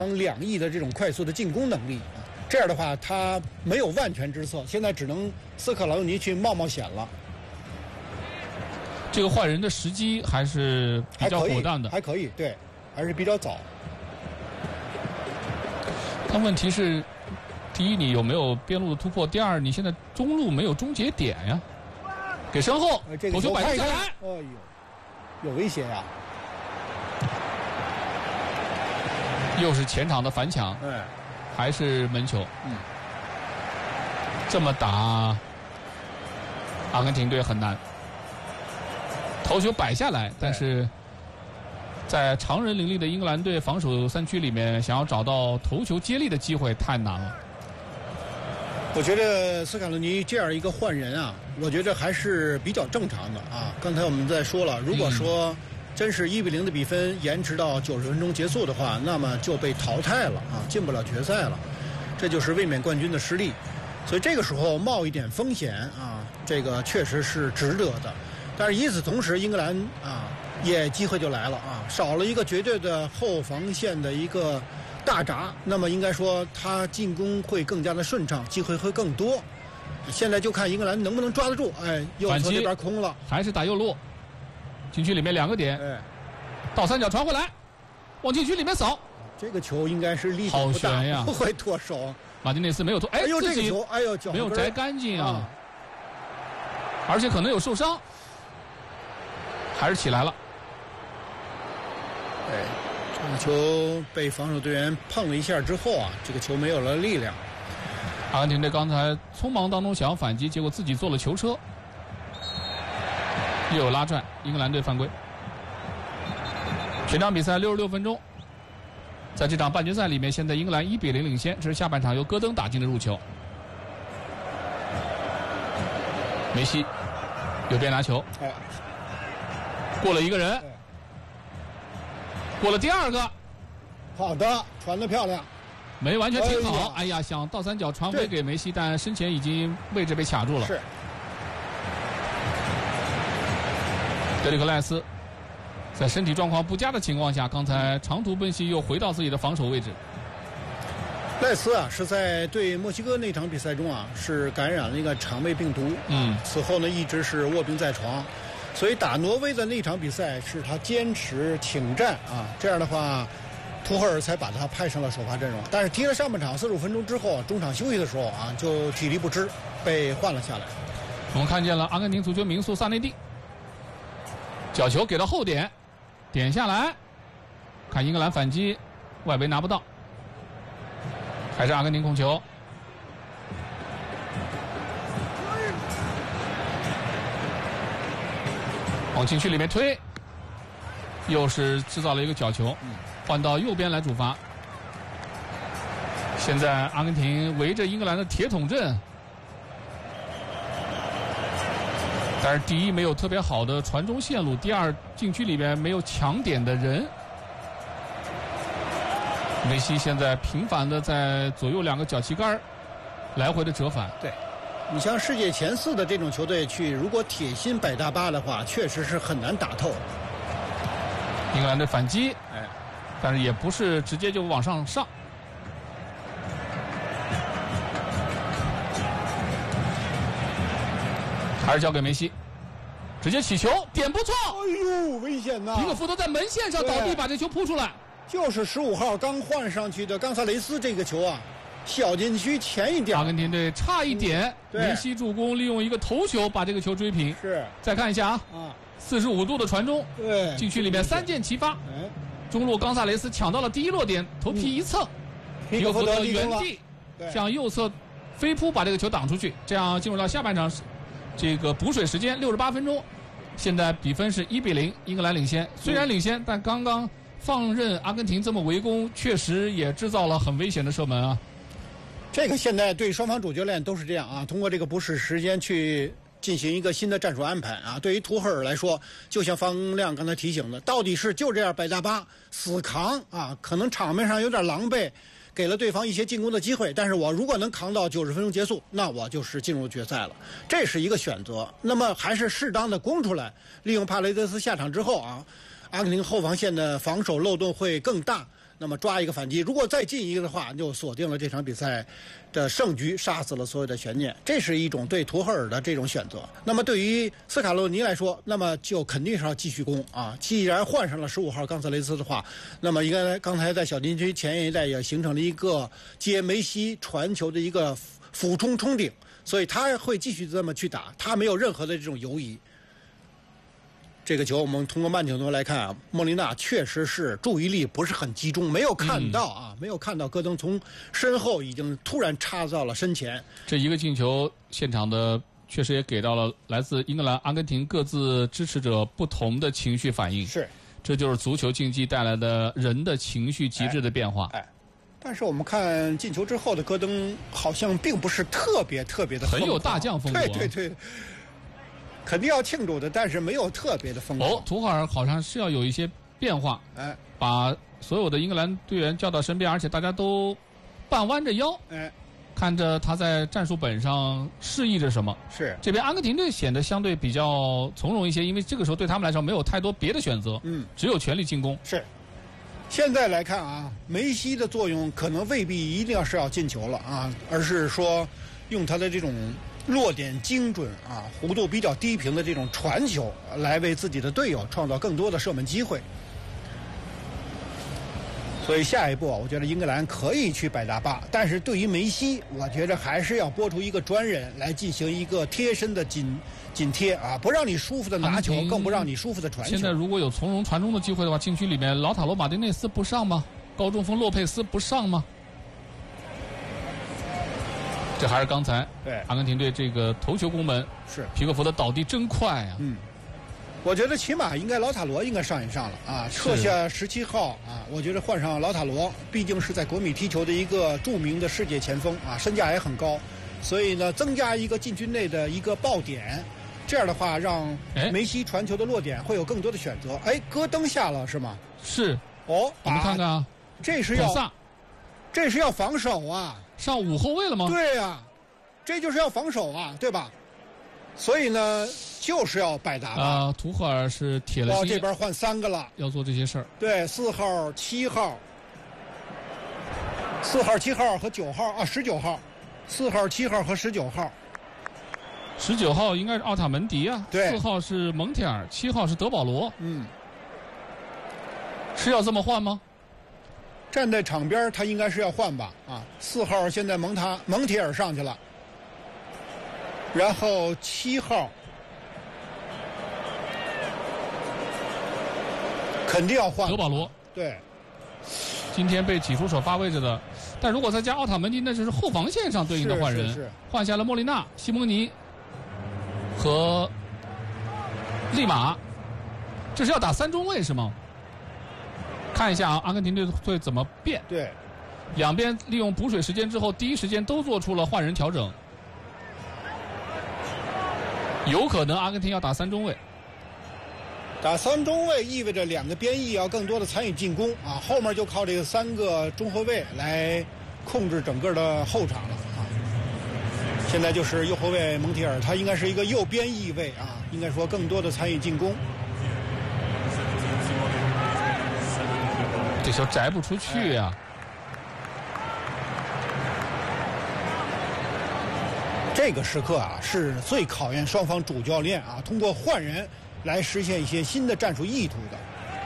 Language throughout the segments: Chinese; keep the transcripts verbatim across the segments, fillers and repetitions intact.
两翼的这种快速的进攻能力。这样的话，他没有万全之策，现在只能斯科劳尼去冒冒险了。 这个换人的时机还是比较果断的， 还可以，还可以，对，还是比较早。 但问题是，第一，你有没有边路的突破？第二，你现在中路没有终结点呀。给身后，头球摆下来， 哎呦，有威胁呀！ 又是前场的反抢， 哎， 还是门球。 嗯， 这么打，阿根廷队很难。头球摆下来，但是在常人林立的英格兰队防守三区里面，想要找到头球接力的机会太难了。 我觉得斯卡洛尼这样一个换人啊，我觉得还是比较正常的啊。刚才我们在说了，如果说真是一比零的比分延迟到九十分钟结束的话，那么就被淘汰了啊，进不了决赛了，这就是卫冕冠军的失利。所以这个时候冒一点风险啊，这个确实是值得的。但是与此同时，英格兰啊也机会就来了啊，少了一个绝对的后防线的一个大闸，那么应该说他进攻会更加的顺畅，机会会更多。现在就看英格兰能不能抓得住。哎，右侧这边空了， 还是打右路，禁区里面两个点， 哎， 倒三角传回来，往禁区里面扫。 这个球应该是力度不大， 呀， 不会脱手。 马丁内斯没有脱，哎， 哎呦，这个球，哎呦， 没有摘干净啊，啊而且可能有受伤，还是起来了。 哎。这个球被防守队员碰了一下之后啊，这个球没有了力量。 阿根廷队刚才匆忙当中想要反击，结果自己坐了球车，又有拉拽，英格兰队犯规。全场比赛六十六分钟，在这场半决赛里面，现在英格兰一比零领先，这是下半场由戈登打进的入球。梅西右边拿球， 哎， 过了一个人。哎，过了第二个， 好的，传得漂亮， 没完全停好。哎呀，哎呀想倒三角传回给梅西，但身前已经位置被卡住了。 是。 德里克赖斯在身体状况不佳的情况下，刚才长途奔袭又回到自己的防守位置。 赖斯啊，是在对墨西哥那场比赛中啊，是感染了一个肠胃病毒。 嗯， 此后呢，一直是卧病在床。所以打挪威的那场比赛是他坚持请战啊，这样的话，图赫尔才把他派上了首发阵容。但是踢了上半场四十五分钟之后，中场休息的时候啊，就体力不支，被换了下来。 我们看见了阿根廷足球名宿萨内蒂，角球给到后点，点下来，看英格兰反击，外围拿不到，还是阿根廷控球。往禁区里面推，又是制造了一个角球，换到右边来主罚。现在阿根廷围着英格兰的铁桶阵，但是第一没有特别好的传中线路，第二禁区里面没有抢点的人。梅西现在频繁的在左右两个脚旗杆来回的折返。 对。你像世界前四的这种球队去，如果铁心摆大巴的话，确实是很难打透。 英格兰队反击，哎，但是也不是直接就往上上。还是交给梅西，直接起球，点不错。 哎呦，危险呐！ 皮克福德在门线上倒地，把这球扑出来。 就是十五号刚换上去的冈萨雷斯这个球啊。小禁区前一点， 阿根廷队差一点， 嗯、 梅西助攻，利用一个头球把这个球追平。 是， 再看一下啊，啊，四十五度的传中， 对， 禁区里面三箭齐发。 哎， 中路冈萨雷斯抢到了第一落点，头皮一蹭， 嗯、 皮克福德原地向右侧飞扑把这个球挡出去，这样进入到下半场这个补水时间六十八分钟，现在比分是一比零，英格兰领先。虽然领先，嗯、但刚刚放任阿根廷这么围攻，确实也制造了很危险的射门啊。 这个现在对双方主教练都是这样啊，通过这个补时时间去进行一个新的战术安排啊。对于图赫尔来说，就像方亮刚才提醒的，到底是就这样摆大巴死扛啊，可能场面上有点狼狈，给了对方一些进攻的机会，但是我如果能扛到九十分钟结束，那我就是进入决赛了，这是一个选择。那么还是适当的攻出来，利用帕雷德斯下场之后啊，阿根廷后防线的防守漏洞会更大。 那么抓一个反击，如果再进一个的话，就锁定了这场比赛的胜局，杀死了所有的悬念。这是一种对图赫尔的这种选择。那么对于斯卡洛尼来说，那么就肯定是要继续攻啊。既然换上了十五号冈萨雷斯的话，那么应该刚才在小禁区前一带也形成了一个接梅西传球的一个俯冲冲顶，所以他会继续这么去打，他没有任何的这种犹疑。这个球我们通过慢镜头来看啊，莫莉纳确实是注意力不是很集中，没有看到啊，嗯、没有看到戈登从身后已经突然插到了身前。 这一个进球，现场的确实也给到了来自英格兰、阿根廷各自支持者不同的情绪反应。 是， 这就是足球竞技带来的人的情绪极致的变化。 哎，哎但是我们看进球之后的戈登，好像并不是特别特别的很有大将风度、啊。 对对对。肯定要庆祝的，但是没有特别的风格。 哦，图赫尔好像是要有一些变化， 哎， 把所有的英格兰队员叫到身边，而且大家都半弯着腰， 哎， 看着他在战术本上示意着什么。 是这边阿根廷队显得相对比较从容一些，因为这个时候对他们来说没有太多别的选择， 嗯， 只有全力进攻。 是。现在来看啊，梅西的作用可能未必一定要是要进球了啊，而是说用他的这种落点精准啊，弧度比较低平的这种传球，来为自己的队友创造更多的射门机会。所以下一步，我觉得英格兰可以去百大坝，但是对于梅西，我觉得还是要拨出一个专人来进行一个贴身的紧紧贴啊，不让你舒服的拿球，更不让你舒服的传球。 现在如果有从容传中的机会的话，禁区里面劳塔罗马丁内斯不上吗？高中锋洛佩斯不上吗？这还是刚才对阿根廷队这个头球攻门， 是皮克福的倒地真快啊！ 嗯，我觉得起码应该劳塔罗应该上一上了啊，撤下十七号啊，我觉得换上劳塔罗，毕竟是在国米踢球的一个著名的世界前锋啊，身价也很高，所以呢，增加一个禁区内的一个爆点，这样的话让梅西传球的落点会有更多的选择。哎，戈登下了是吗？ 是哦， 我们看看啊， 这是要这是要防守啊。 上五后卫了吗？ 对呀、啊，这就是要防守啊，对吧？所以呢，就是要百搭吧。 啊，图赫尔是铁了心， 这边换三个了， 要做这些事儿。 对，四号、七号、四号、七号和九号啊，十九号，四号、七号和十九号。 十九号应该是奥塔门迪啊， 对， 四号是蒙铁尔，七号是德保罗。 嗯， 是要这么换吗？ 站在场边他应该是要换吧啊，四号现在蒙塔蒙铁尔上去了，然后七号肯定要换德保罗。 对， 今天被挤出首发位置的，但如果再加奥塔门迪，那就是后防线上对应的换人， 是是是换下了莫莉纳、西蒙尼和利马，这是要打三中卫是吗？看一下啊，阿根廷队会怎么变？ 对， 两边利用补水时间之后，第一时间都做出了换人调整，有可能阿根廷要打三中卫。 打三中卫意味着两个边翼要更多的参与进攻啊，后面就靠这个三个中后卫来控制整个的后场了啊。现在就是右后卫蒙提尔，他应该是一个右边翼位啊，应该说更多的参与进攻。 这球摘不出去呀、啊！ 这个时刻啊，是最考验双方主教练啊，通过换人来实现一些新的战术意图的。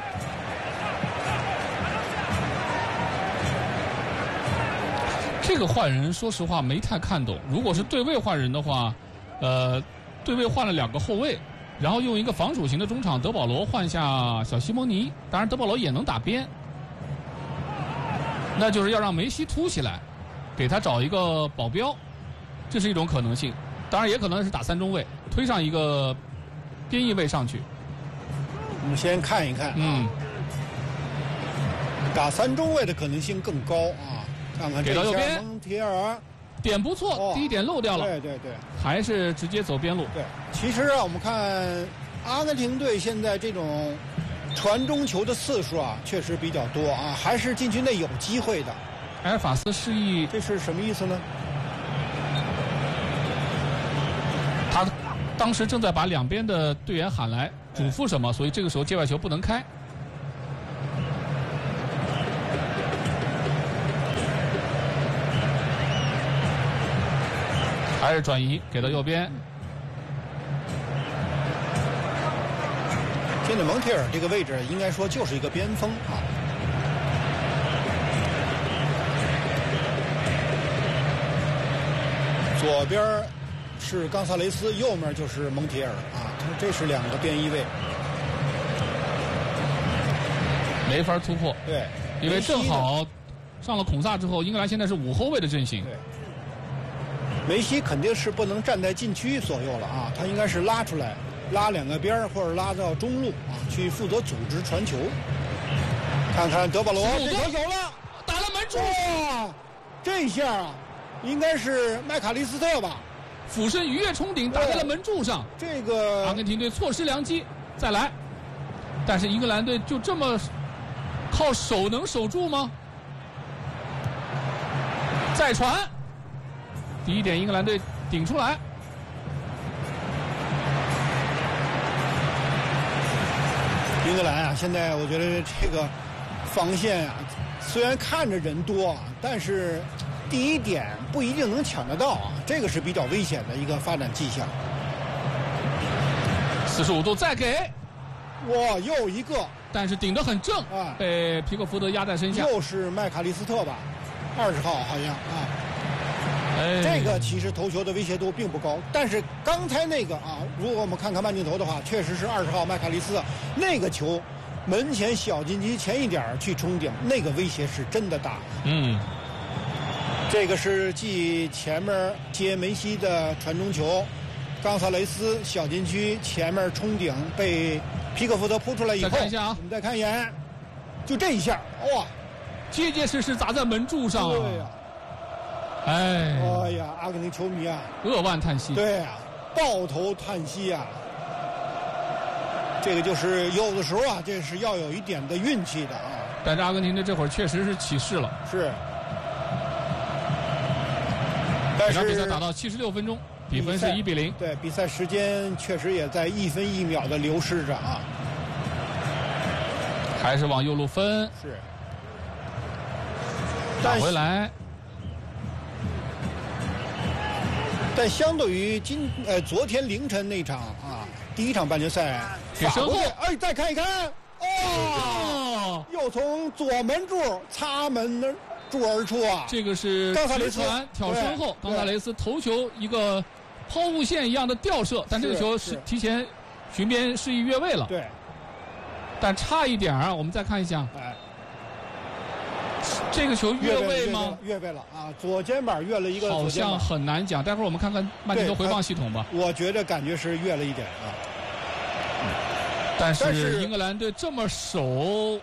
这个换人，说实话没太看懂。如果是对位换人的话，呃，对位换了两个后卫，然后用一个防守型的中场德保罗换下小西蒙尼，当然德保罗也能打边。那就是要让梅西突起来，给他找一个保镖，这是一种可能性。当然也可能是打三中卫，推上一个边翼位上去。 我们先看一看、啊， 嗯， 打三中卫的可能性更高啊。看看这给到右边， 蒙提尔点不错， 哦、 第一点漏掉了。 对对对， 还是直接走边路。 对，其实啊，我们看阿根廷队现在这种传中球的次数啊，确实比较多啊，还是禁区内有机会的。 埃尔法斯示意， 这是什么意思呢？ 他当时正在把两边的队员喊来，嘱咐什么，所以这个时候界外球不能开。 还是转移给到右边。 现在蒙蒂尔这个位置应该说就是一个边锋啊。左边是冈萨雷斯，右面就是蒙提尔啊，这是两个边翼位， 没法突破。 对， 因为正好上了孔萨之后，英格兰现在是五后卫的阵型。 对，梅西肯定是不能站在禁区左右了啊，他应该是拉出来，拉两个边或者拉到中路啊，去负责组织传球。看看德保罗，这球有了， 打了门柱， 哇，这一下啊！应该是麦卡利斯特吧， 俯身鱼跃冲顶，打在了门柱上。 这个阿根廷队错失良机，再来。但是英格兰队就这么靠手能守住吗？再传，第一点，英格兰队顶出来。 英格兰啊，现在我觉得这个防线啊，虽然看着人多啊，但是第一点不一定能抢得到啊，这个是比较危险的一个发展迹象。 四十五度再给， 哇，又一个， 但是顶得很正啊，被皮克福德压在身下。 又是麦卡利斯特吧，二十号好像啊。 哎， 这个其实头球的威胁度并不高，但是刚才那个啊，如果我们看看慢镜头的话，确实是二十号麦卡利斯特那个球，门前小禁区前一点去冲顶，那个威胁是真的大。 嗯。 这个是继前面接梅西的传中球，冈萨雷斯小禁区前面冲顶被皮克福德扑出来以后， 再看一下啊， 我们再看一眼，就这一下，哇， 结结实实砸在门柱上、啊。 对呀、 啊，哎， 哎呀，阿根廷球迷啊， 扼腕叹息。 对呀、啊，抱头叹息啊。这个就是有的时候啊，这是要有一点的运气的啊。 但是阿根廷队这会儿确实是起势了。 是。但是这场比赛打到七十六分钟，比分是一比零。 对，比赛时间确实也在一分一秒的流逝着啊。 还是往右路分。 是。 打回来。 但相对于今呃昨天凌晨那场啊，第一场半决赛， 给身后， 哎，再看一看，哦，又从左门柱擦门柱而出啊！ 这个是直传挑身后，冈萨雷斯头球一个抛物线一样的吊射，但这个球是提前巡边示意越位了。 对， 但差一点啊，我们再看一下， 哎， 这个球越位吗？ 越位了啊，左肩膀越了一个， 好像很难讲。待会儿我们看看慢镜头回放系统吧。 我觉得感觉是越了一点啊。 但是英格兰队这么守，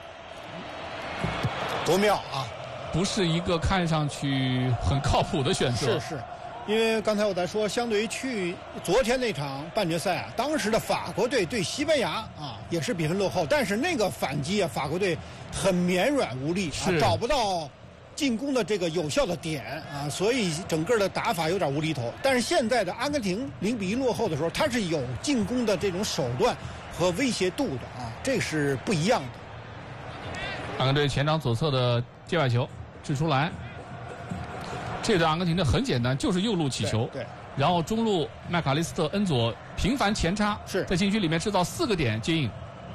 多妙啊！ 不是一个看上去很靠谱的选择。 是是，因为刚才我在说，相对于去昨天那场半决赛啊，当时的法国队对西班牙啊也是比分落后，但是那个反击啊，法国队很绵软无力啊，找不到进攻的这个有效的点啊，所以整个的打法有点无厘头。但是现在的阿根廷零比一落后的时候，他是有进攻的这种手段和威胁度的啊，这是不一样的。 阿根廷前场左侧的界外球掷出来，这对阿根廷的很简单，就是右路起球， 对， 然后中路麦卡利斯特、恩佐频繁前插， 是在禁区里面制造四个点接应。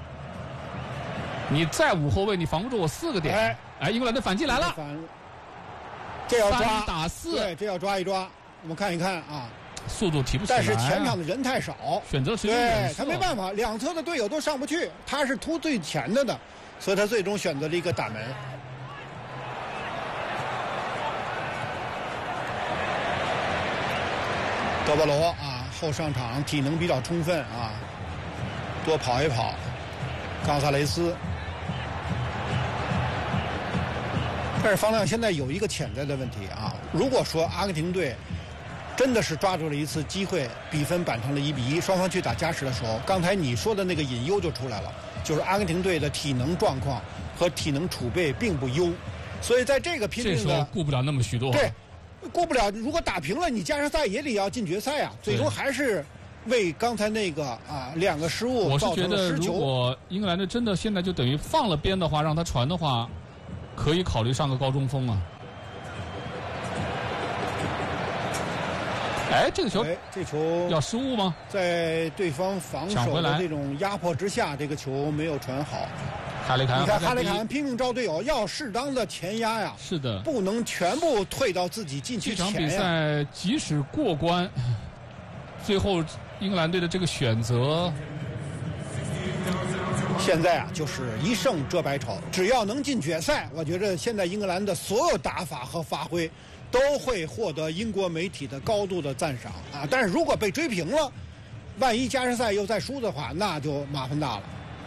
你再五后卫，你防不住我四个点。哎，哎，英格兰队反击来了， 这要抓三打四， 对，这要抓一抓。我们看一看啊， 速度提不起来、啊， 但是前场的人太少， 选择时间对他没办法，两侧的队友都上不去，他是突最前的的，所以他最终选择了一个打门。德保罗啊，后上场体能比较充分啊，多跑一跑。冈萨雷斯，但是方亮现在有一个潜在的问题啊，如果说阿根廷队真的是抓住了一次机会，比分扳成了一比一，双方去打加时的时候，刚才你说的那个隐忧就出来了，就是阿根廷队的体能状况和体能储备并不优，所以在这个拼命的， 这时候顾不了那么许多， 对。过不了，如果打平了，你加时赛也得要进决赛啊！最终还是为刚才那个啊两个失误造成了失球。 我是觉得，如果英格兰队真的现在就等于放了边的话，让他传的话，可以考虑上个高中锋啊。 哎，这个球， 哎，这球要失误吗？ 在对方防守的这种压迫之下，这个球没有传好。 哈雷坎， 你看哈雷坎拼命招队友，要适当的前压呀。 是的， 不能全部退到自己禁区前呀。 这场比赛即使过关，最后英格兰队的这个选择， 现在啊就是一胜遮百丑，只要能进决赛，我觉得现在英格兰的所有打法和发挥都会获得英国媒体的高度的赞赏啊。但是如果被追平了，万一加时赛又再输的话，那就麻烦大了。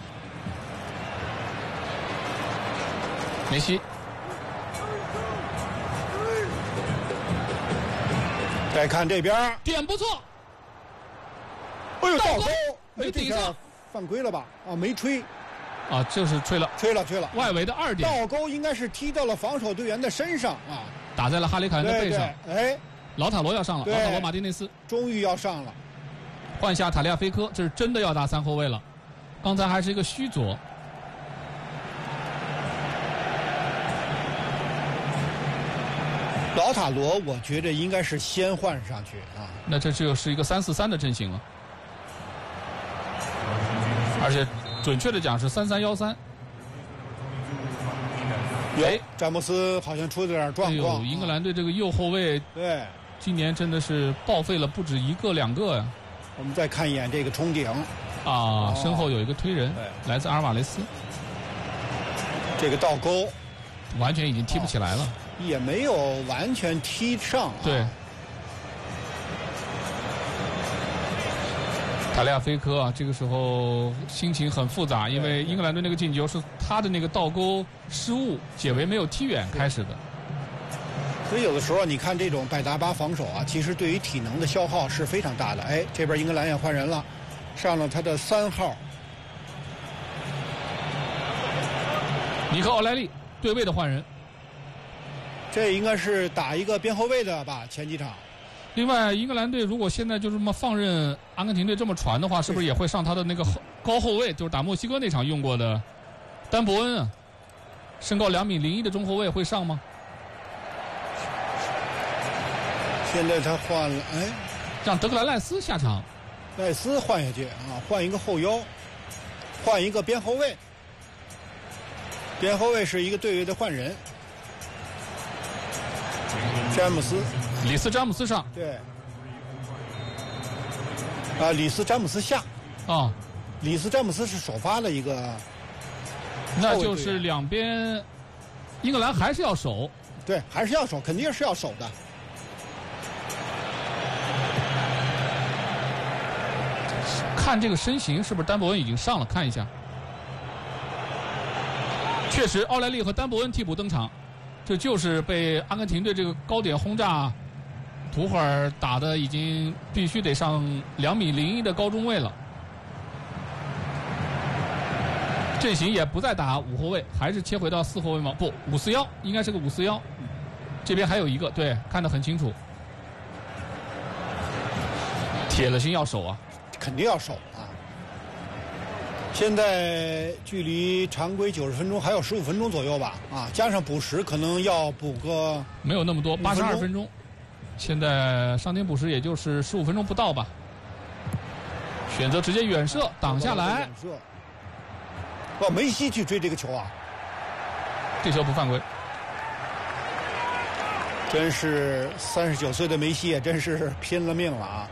梅西， 再看这边， 点不错。 哎呦，倒钩， 没顶上， 犯规了吧？啊，没吹。 啊，就是吹了， 吹了，吹了。 外围的二点， 倒钩应该是踢到了防守队员的身上啊， 打在了哈雷坎的背上。 哎， 劳塔罗要上了，劳塔罗马丁内斯终于要上了， 换下塔利亚菲科，这是真的要打三后卫了。刚才还是一个虚左。 劳塔罗，我觉得应该是先换上去啊。 那这就是一个三四三的阵型了，而且准确的讲是三三幺三。 哎，詹姆斯好像出了点状况。 哎呦，英格兰队这个右后卫， 对， 今年真的是报废了不止一个两个呀。 我们再看一眼这个冲顶， 啊，身后有一个推人，来自阿尔瓦雷斯。 这个倒钩， 完全已经踢不起来了。 也没有完全踢上、啊。 对，塔利亚菲科啊，这个时候心情很复杂，因为英格兰队那个进球是他的那个倒钩失误，解围没有踢远开始的。 所以有的时候你看这种百搭巴防守啊，其实对于体能的消耗是非常大的。哎，这边英格兰也换人了，上了他的三号， 尼克奥莱利对位的换人。 这应该是打一个边后卫的吧？前几场。 另外，英格兰队如果现在就这么放任阿根廷队这么传的话，是不是也会上他的那个高后卫？就是打墨西哥那场用过的丹伯恩啊，身高两米零一的中后卫会上吗？ 现在他换了，哎， 让德格兰赖斯下场。 赖斯换下去啊，换一个后腰，换一个边后卫。边后卫是一个队位的换人。詹姆斯， 里斯詹姆斯上， 对，啊，里斯詹姆斯下， 啊、哦， 里斯詹姆斯是首发的一个， 那就是两边，英格兰还是要守， 对，还是要守，肯定是要守的。 看这个身形，是不是丹伯恩已经上了？看一下，确实，奥莱利和丹伯恩替补登场。这就是被阿根廷队这个高点轰炸，图赫尔打的已经必须得上两米零一的高中卫了。阵型也不再打五后卫，还是切回到四后卫吗？不，五四幺，应该是个五四幺。这边还有一个，对，看得很清楚。铁了心要守啊， 肯定要守啊。现在距离常规九十分钟还有十五分钟左右吧，啊，加上补时可能要补个没有那么多，八十二分钟。现在上点补时也就是十五分钟不到吧。选择直接远射挡下来。 哇，梅西去追这个球啊！ 这球不犯规。 真是三十九岁的梅西也真是拼了命了啊！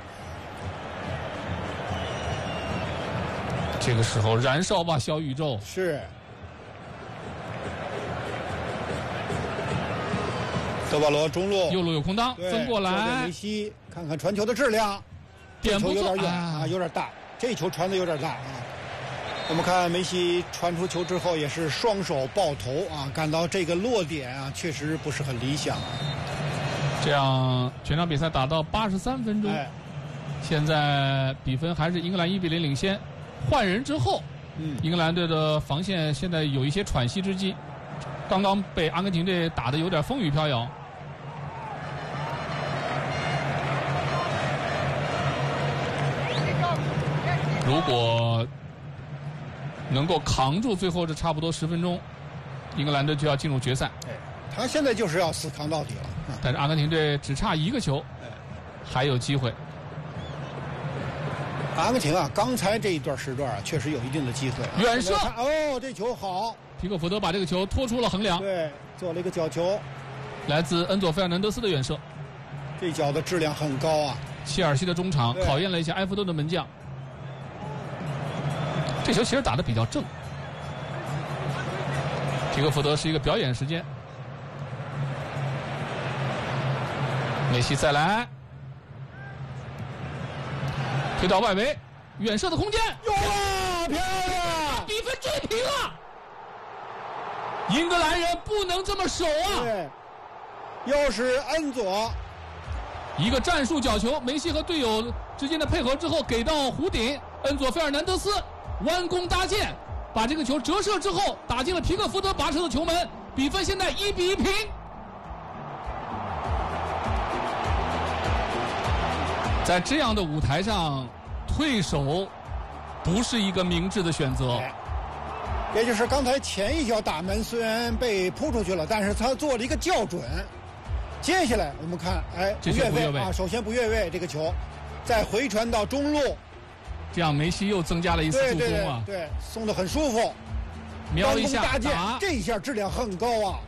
这个时候燃烧吧，小宇宙！ 是。德保罗中路， 右路有空当，分过来。 梅西看看传球的质量， 点不错，有点远啊， 有点大，这球传的有点大啊。我们看梅西传出球之后也是双手抱头啊，感到这个落点啊确实不是很理想啊。 这样全场比赛打到八十三分钟， 哎、 现在比分还是英格兰一比零领先。换人之后， 嗯， 英格兰队的防线现在有一些喘息之机，刚刚被阿根廷队打得有点风雨飘摇。如果能够扛住最后这差不多十分钟，英格兰队就要进入决赛。 哎，他现在就是要死扛到底了。 但是阿根廷队只差一个球， 还有机会。 阿根廷啊，刚才这一段时段啊，确实有一定的机会、啊。 远射哦，这球好， 皮克福德把这个球拖出了横梁， 对，做了一个角球， 来自恩佐费尔南德斯的远射， 这脚的质量很高啊。 切尔西的中场考验了一下埃弗顿的门将，这球其实打得比较正。皮克福德是一个表演时间，梅西再来。推到外围，远射的空间， 有啊，漂亮！ 比分追平了。英格兰人不能这么守啊！ 对，又是恩佐， 一个战术角球，梅西和队友之间的配合之后给到弧顶，恩佐费尔南德斯弯弓搭箭，把这个球折射之后打进了皮克福德拔出的球门，比分现在一比一平。在这样的舞台上，退守不是一个明智的选择。 也就是刚才前一脚打门虽然被扑出去了，但是他做了一个校准。接下来我们看，哎， 不越位啊，首先不越位这个球，再回传到中路， 这样梅西又增加了一次助攻啊， 对对对对，送得很舒服。 瞄一下打，这一下质量很高啊。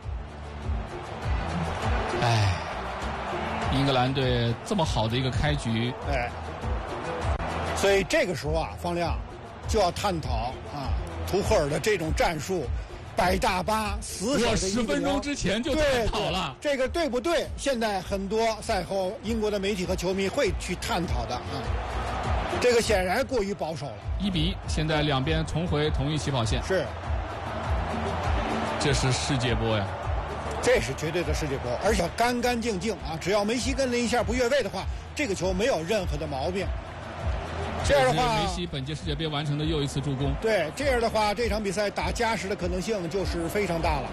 哎。英格兰队这么好的一个开局， 哎，所以这个时候啊，方亮就要探讨啊，图赫尔的这种战术，摆大巴死守。 我十分钟之前就探讨了， 这个对不对？现在很多赛后英国的媒体和球迷会去探讨的啊。这个显然过于保守了。 一比一，现在两边重回同一起跑线。 是， 这是世界波呀。 这是绝对的世界波，而且干干净净啊！只要梅西跟了一下不越位的话，这个球没有任何的毛病。这样的话， 梅西本届世界杯完成的又一次助攻。 对，这样的话，这场比赛打加时的可能性就是非常大了。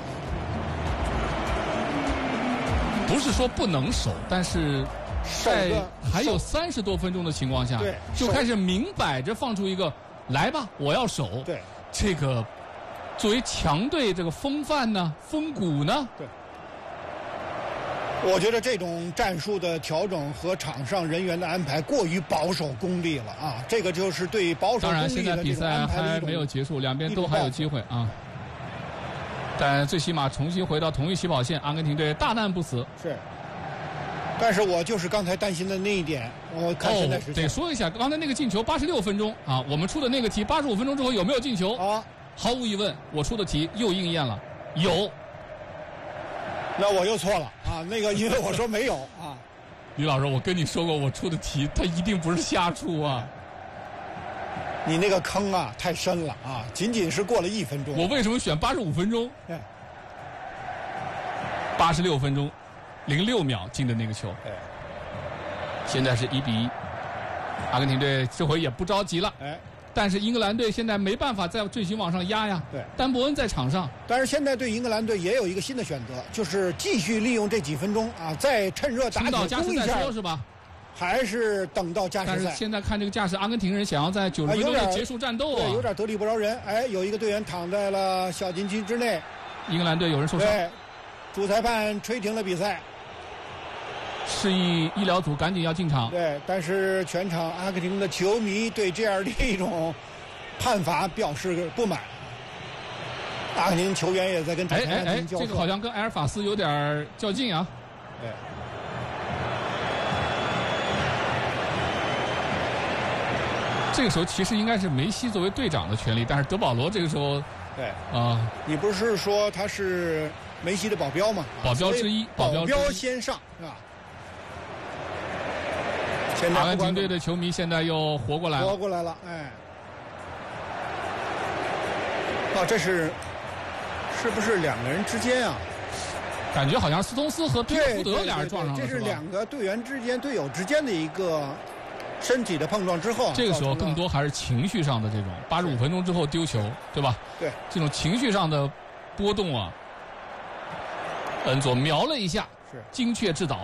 不是说不能守，但是在还有三十多分钟的情况下， 对， 就开始明摆着放出一个来吧，我要守。 对， 这个作为强队这个风范呢，风骨呢？ 对。我觉得这种战术的调整和场上人员的安排过于保守功利了啊！这个就是对保守功利的这种安排的一种。 当然，现在比赛还没有结束，两边都还有机会啊。但最起码重新回到同一起跑线，阿根廷队大难不死。 是。但是我就是刚才担心的那一点，我看现在是、 哦、得说一下，刚才那个进球八十六分钟啊，我们出的那个题八十五分钟之后有没有进球？ 啊， 毫无疑问，我出的题又应验了，有。 那我又错了啊！那个，因为我说没有啊。 李老师，我跟你说过，我出的题他一定不是瞎出啊。 你那个坑啊，太深了啊！仅仅是过了一分钟。 我为什么选八十五分钟？ 对， 八十六分钟，零六秒进的那个球。 对， 现在是一比一，阿根廷队这回也不着急了。 哎。 但是英格兰队现在没办法再继续往上压呀。 对， 丹伯恩在场上。 但是现在对英格兰队也有一个新的选择，就是继续利用这几分钟啊，再趁热打铁攻一下， 是吧？ 还是等到加时赛？ 但是现在看这个架势，阿根廷人想要在九十分钟内结束战斗啊， 对，有点得理不饶人。哎，有一个队员躺在了小禁区之内。 英格兰队有人受伤。 对，主裁判吹停了比赛。 示意医疗组赶紧要进场。 对，但是全场阿根廷的球迷对这样的一种判罚表示不满。阿根廷球员也在跟主裁判进行交涉。 哎哎哎，这个好像跟埃尔法斯有点较劲啊。 对。 这个时候其实应该是梅西作为队长的权利，但是德保罗这个时候， 对啊， 你不是说他是梅西的保镖吗？ 保镖之一， 保镖先上是吧？ 阿根廷队的球迷现在又活过来了， 活过来了，哎，啊，这是是不是两个人之间啊？ 感觉好像斯通斯和皮克福德俩人撞上了， 这是两个队员之间、队友之间的一个身体的碰撞之后， 这个时候更多还是情绪上的这种，八十五分钟之后丢球，对吧？ 对， 这种情绪上的波动啊，恩佐瞄了一下， 是精确制导。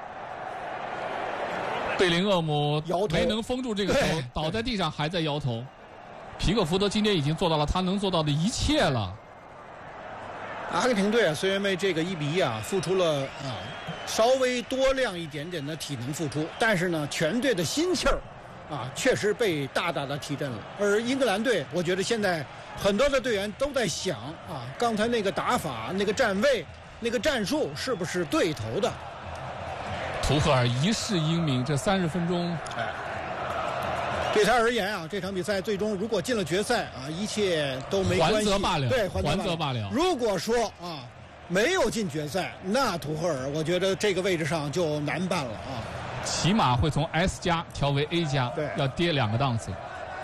贝林厄姆没能封住这个球，倒在地上还在摇头。皮克福德今天已经做到了他能做到的一切了。 阿根廷队啊，虽然为这个一比一啊付出了啊稍微多量一点点的体能付出，但是呢，全队的心气儿啊确实被大大的提振了。而英格兰队，我觉得现在很多的队员都在想啊，刚才那个打法、那个站位、那个战术是不是对头的？ 图赫尔一世英名，这三十分钟， 哎。对他而言啊，这场比赛最终如果进了决赛啊，一切都没关系， 还则罢了， 对， 还则罢了。 如果说啊没有进决赛，那图赫尔我觉得这个位置上就难办了啊， 起码会从 S 加调为 A 加， 对， 要跌两个档次。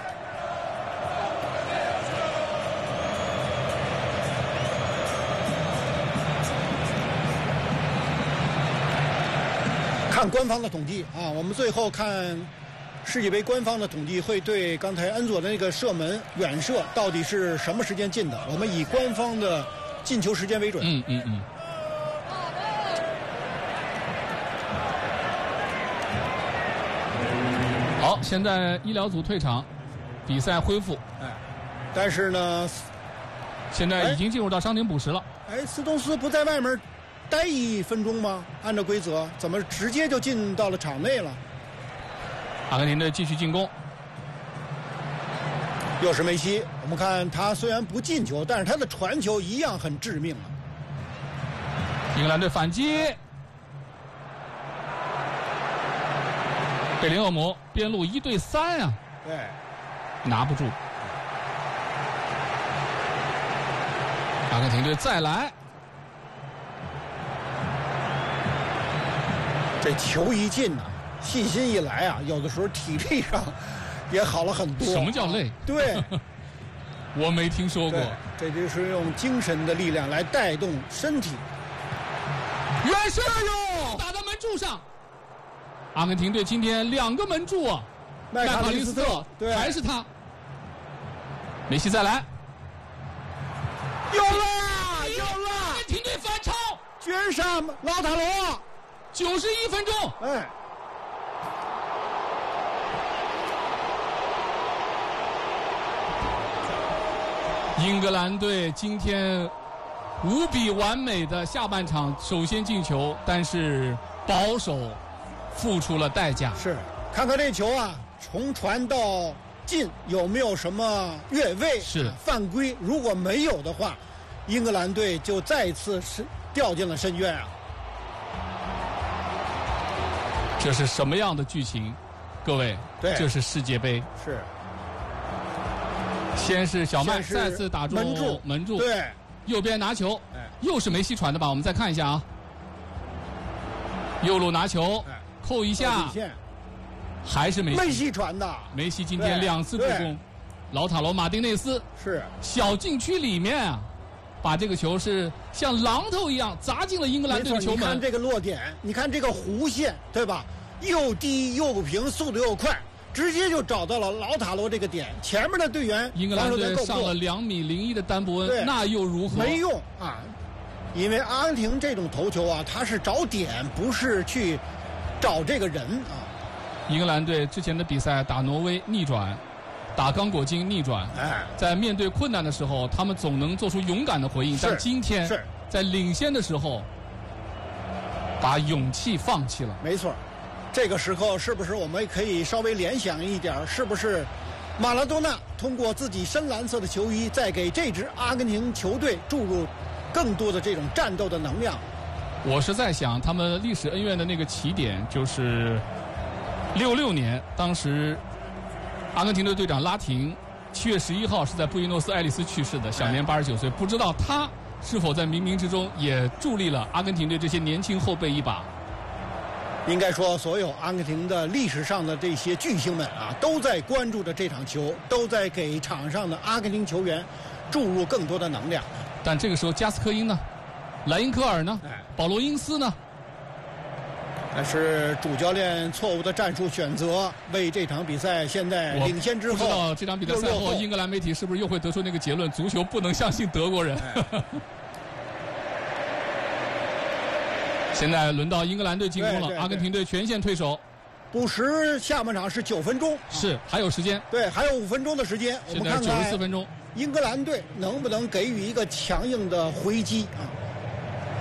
看官方的统计啊，我们最后看世界杯官方的统计会对刚才恩佐的那个射门远射到底是什么时间进的，我们以官方的进球时间为准。 嗯嗯嗯。好，现在医疗组退场，比赛恢复。 哎，但是呢， 现在已经进入到伤停补时了。 哎，斯通斯不在外面待一分钟吗？按照规则，怎么直接就进到了场内了？ 阿根廷队继续进攻， 又是梅西。我们看他虽然不进球，但是他的传球一样很致命啊。 英格兰队反击，贝林厄姆边路一对三啊， 对， 拿不住。阿根廷队再来， 这球一进啊，信心一来啊，有的时候体力上也好了很多。 什么叫累？ 对， 我没听说过。 这就是用精神的力量来带动身体。 远射哟，打到门柱上。阿根廷队今天两个门柱啊， 麦卡利斯特，对， 还是他。梅西再来， 有了，有了！ 阿根廷队反超， 绝杀老塔罗。 九十一分钟， 哎。 英格兰队今天无比完美的下半场首先进球，但是保守付出了代价。 是，看看这球啊，从传到进有没有什么越位、 是犯规？如果没有的话，英格兰队就再次是掉进了深渊啊！ 这是什么样的剧情？各位， 对， 这是世界杯。 是。 先是小麦再次打中门柱， 门柱， 对， 右边拿球， 哎， 又是梅西传的吧？我们再看一下啊，右路拿球， 哎， 扣一下，还是梅西， 梅西传的。 梅西今天两次助攻，老塔罗马丁内斯是小禁区里面啊，把这个球是像榔头一样砸进了英格兰队的球门。 你看这个落点，你看这个弧线，对吧？又低又不平，速度又快。直接就找到了老塔罗这个点，前面的队员英格兰队上了两米零一的丹伯恩，那又如何？ 没用啊，因为阿根廷这种头球啊，他是找点，不是去找这个人啊。 英格兰队之前的比赛打挪威逆转，打刚果金逆转， 哎， 在面对困难的时候，他们总能做出勇敢的回应。但今天是在领先的时候，把勇气放弃了。 没错。这个时候是不是我们可以稍微联想一点，是不是马拉多纳通过自己深蓝色的球衣，再给这支阿根廷球队注入更多的这种战斗的能量？ 我是在想，他们历史恩怨的那个起点就是六六年，当时阿根廷队队长拉廷七月十一号是在布宜诺斯艾利斯去世的，享年八十九岁。不知道他是否在冥冥之中也助力了阿根廷队这些年轻后辈一把？ 应该说，所有阿根廷的历史上的这些巨星们啊，都在关注着这场球，都在给场上的阿根廷球员注入更多的能量。 但这个时候，加斯科因呢？莱因科尔呢？ 哎， 保罗因斯呢？ 但是主教练错误的战术选择，为这场比赛现在领先之后， 不知道这场比赛赛后，英格兰媒体是不是又会得出那个结论：足球不能相信德国人。 哎现在轮到英格兰队进攻了， 对对对， 阿根廷队全线退守。 补时下半场是九分钟， 是还有时间。 对，还有五分钟的时间。 现在九十四分钟。 英格兰队能不能给予一个强硬的回击啊？